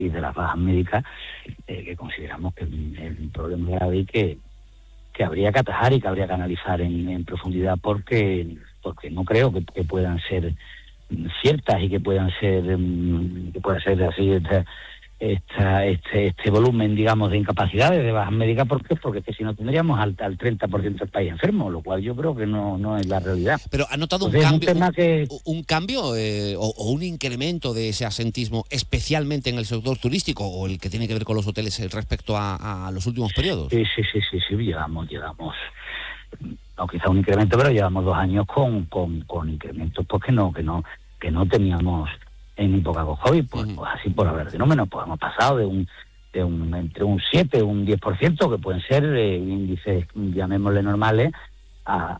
y de las bajas médicas, que consideramos que es un problema grave y que habría que atajar y que habría que analizar en profundidad, porque no creo que puedan ser ciertas y que pueda ser así este volumen, digamos, de incapacidades, de bajas médicas. ¿Por qué? Porque que si no tendríamos al 30% del país enfermo, lo cual yo creo que no es la realidad. Pero ¿ha notado un cambio o un incremento de ese asentismo, especialmente en el sector turístico o el que tiene que ver con los hoteles respecto a los últimos periodos? Sí, llevamos no quizá un incremento, pero llevamos 2 años con incrementos pues que no teníamos en época con COVID, pues así por haber fenómenos, pues hemos pasado de entre un 7 un 10%, que pueden ser índices, llamémosle normales, a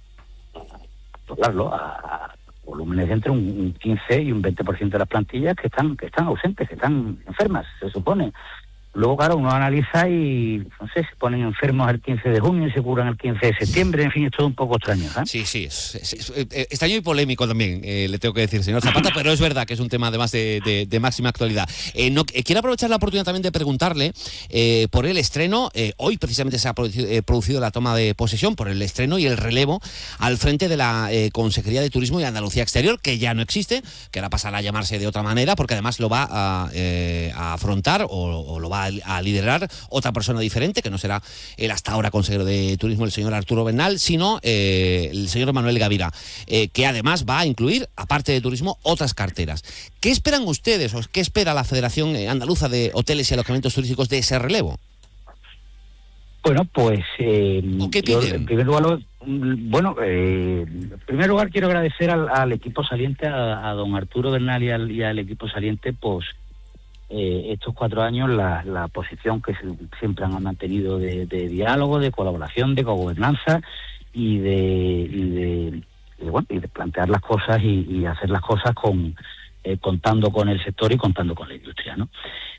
volúmenes de entre un 15 y un 20% de las plantillas que están ausentes, que están enfermas, se supone. Luego, claro, uno analiza y, no sé, se ponen enfermos el 15 de junio y se curan el 15 de septiembre, en fin, es todo un poco extraño, ¿eh? Sí, es extraño y polémico también, le tengo que decir, señor Zapata, pero es verdad que es un tema además de máxima actualidad. Quiero aprovechar la oportunidad también de preguntarle por el estreno. Hoy precisamente se ha producido la toma de posesión, por el estreno y el relevo al frente de la Consejería de Turismo y Andalucía Exterior, que ya no existe, que ahora pasará a llamarse de otra manera, porque además lo va a afrontar o lo va a liderar otra persona diferente, que no será el hasta ahora consejero de Turismo, el señor Arturo Bernal, sino el señor Manuel Gavira, que además va a incluir, aparte de turismo, otras carteras. ¿Qué esperan ustedes o qué espera la Federación Andaluza de Hoteles y Alojamientos Turísticos de ese relevo? Bueno, pues ¿o qué piden? En primer lugar quiero agradecer al equipo saliente, a don Arturo Bernal y al equipo saliente, pues estos 4 años la posición que siempre han mantenido de diálogo, de colaboración, de cogobernanza y de plantear las cosas y hacer las cosas contando con el sector y contando con la industria, ¿no?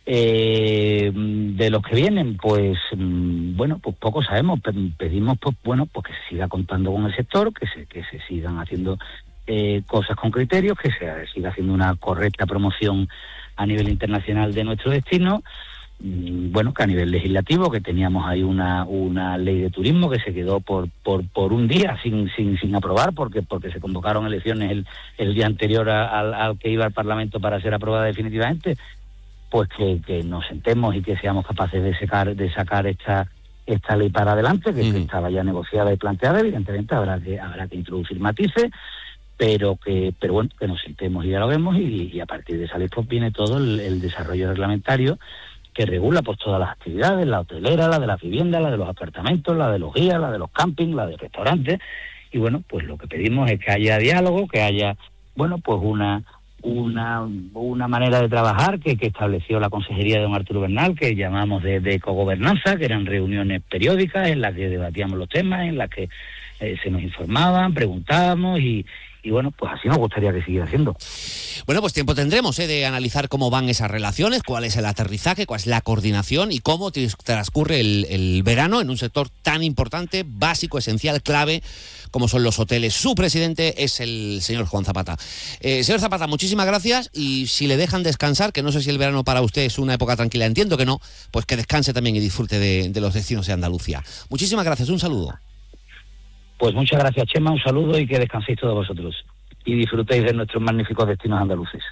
De los que vienen, pues poco sabemos. Pedimos pues que se siga contando con el sector, que se sigan haciendo cosas con criterios, que se siga haciendo una correcta promoción a nivel internacional de nuestro destino. Que a nivel legislativo, que teníamos ahí una ley de turismo que se quedó por un día sin aprobar, porque se convocaron elecciones el día anterior al que iba al Parlamento para ser aprobada definitivamente. Pues que nos sentemos y que seamos capaces de sacar esta ley para adelante, que estaba ya negociada y planteada. Evidentemente habrá que introducir matices, pero que nos sentemos y dialoguemos, y a partir de esa ley pues viene todo el desarrollo reglamentario que regula pues todas las actividades, la hotelera, la de las viviendas, la de los apartamentos, la de los guías, la de los campings, la de restaurantes. Y pues lo que pedimos es que haya diálogo, que haya pues una manera de trabajar que estableció la Consejería de don Arturo Bernal, que llamamos de cogobernanza, que eran reuniones periódicas en las que debatíamos los temas, en las que se nos informaban, preguntábamos y pues así nos gustaría que siguiera haciendo. Bueno, pues tiempo tendremos de analizar cómo van esas relaciones, cuál es el aterrizaje, cuál es la coordinación y cómo transcurre el verano en un sector tan importante, básico, esencial, clave, como son los hoteles. Su presidente es el señor Juan Zapata. Señor Zapata, muchísimas gracias, y si le dejan descansar, que no sé si el verano para usted es una época tranquila, entiendo que no, pues que descanse también y disfrute de los destinos de Andalucía. Muchísimas gracias, un saludo. Pues muchas gracias, Chema, un saludo y que descanséis todos vosotros y disfrutéis de nuestros magníficos destinos andaluces.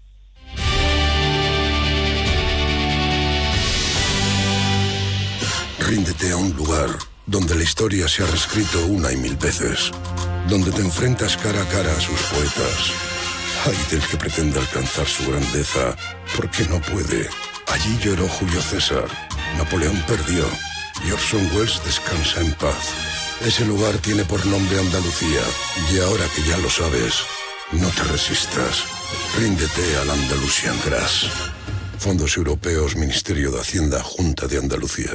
Ríndete a un lugar donde la historia se ha reescrito una y mil veces, donde te enfrentas cara a cara a sus poetas. Ay del que pretenda alcanzar su grandeza, porque no puede. Allí lloró Julio César, Napoleón perdió y Orson Welles descansa en paz. Ese lugar tiene por nombre Andalucía, y ahora que ya lo sabes, no te resistas. Ríndete al Andalusian Grass. Fondos Europeos, Ministerio de Hacienda, Junta de Andalucía.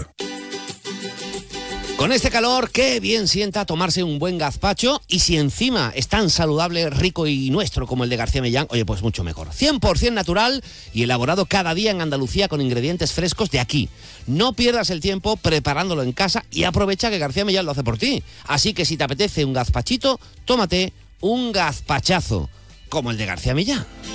Con este calor, qué bien sienta tomarse un buen gazpacho, y si encima es tan saludable, rico y nuestro como el de García Millán, oye, pues mucho mejor. 100% natural y elaborado cada día en Andalucía con ingredientes frescos de aquí. No pierdas el tiempo preparándolo en casa y aprovecha que García Millán lo hace por ti. Así que si te apetece un gazpachito, tómate un gazpachazo como el de García Millán.